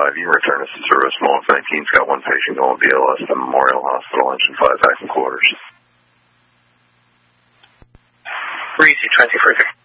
you return us to service. Mullet 19's got one patient going BLS to Memorial Hospital, engine 5 back in quarters. Breezy 20 for